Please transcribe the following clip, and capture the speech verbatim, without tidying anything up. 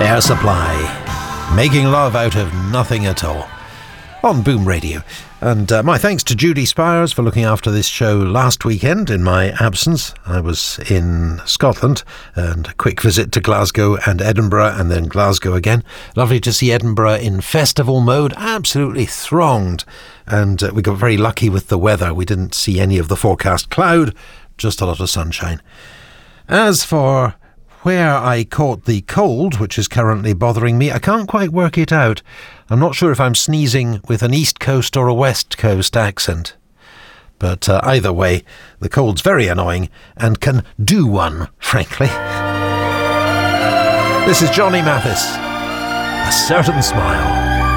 Air Supply, making love out of nothing at all, on Boom Radio. And uh, my thanks to Judy Spires for looking after this show last weekend in my absence. I was in Scotland, and a quick visit to Glasgow and Edinburgh, and then Glasgow again. Lovely to see Edinburgh in festival mode, absolutely thronged. And uh, we got very lucky with the weather. We didn't see any of the forecast cloud, just a lot of sunshine. As for where I caught the cold, which is currently bothering me, I can't quite work it out. I'm not sure if I'm sneezing with an East Coast or a West Coast accent. But uh, either way, the cold's very annoying and can do one, frankly. This is Johnny Mathis. A Certain Smile.